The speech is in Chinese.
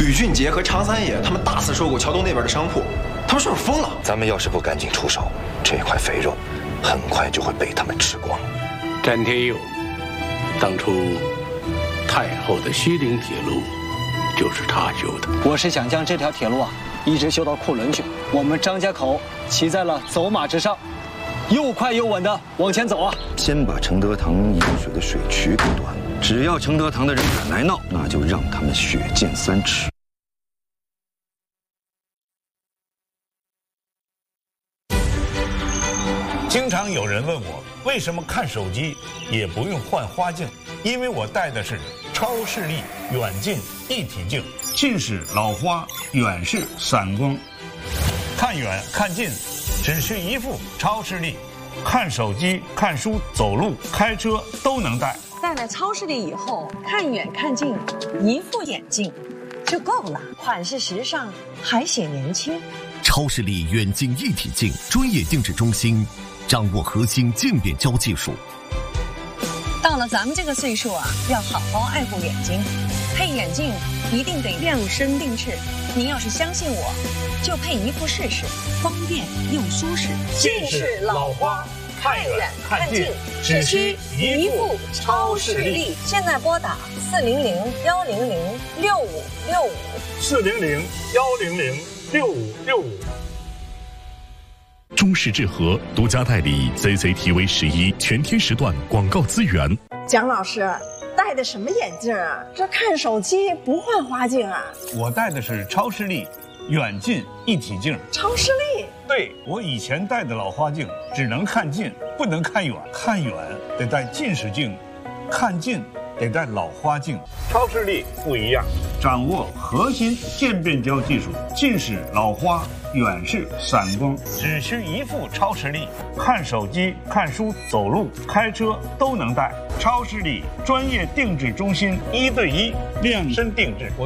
吕俊杰和常三爷他们大肆收购桥东那边的商铺，他们是不是疯了？ 咱们要是不赶紧出手，这块肥肉很快就会被他们吃光。 詹天佑，当初太后的西陵铁路就是他修的。 我是想将这条铁路一直修到库伦去。我们张家口骑在了走马之上，又快又稳的往前走先把承德堂引水的水渠给断了，只要承德堂的人敢来闹，那就让他们血溅3尺。 经常有人问我，为什么看手机也不用换花镜？因为我戴的是超视力远近一体镜，近视老花，远视散光，看远看近只需一副超视力，看手机、看书、走路、开车都能戴。 戴了超视力以后，看远看近，一副眼镜就够了，款式时尚，还显年轻。 超视力远近一体镜专业定制中心，掌握核心渐变焦技术。 到了咱们这个岁数要好好爱护眼睛，配眼镜一定得量身定制。您要是相信我，就配一副试试，方便又舒适。 近视老花，看远看近，只需一副超视力。 现在拨打 400-100-6565，400-100-6565。 中视智和独家代理 CCTV11全天时段广告资源。 蒋老师戴的什么眼镜这看手机不换花镜我戴的是超视力远近一体镜。 超视力？ 对，我以前戴的老花镜只能看近，不能看远，看远得戴近视镜，看近得戴老花镜。超视力不一样，掌握核心渐变焦技术，近视老花，远视散光，只需一副超视力，看手机、看书、走路、开车都能戴。超视力专业定制中心，1对1量身定制。